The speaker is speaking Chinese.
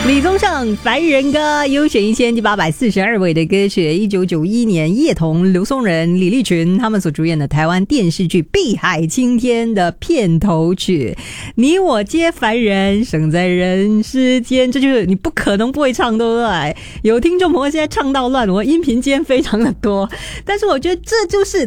李宗盛凡人歌优选1000第842位的歌曲，1991年叶童、刘松仁、李立群他们所主演的台湾电视剧《碧海青天》的片头曲。你我皆凡人，生在人世间，这就是你不可能不会唱，对不对？有听众朋友现在唱到乱，我音频间非常的多，但是我觉得这就是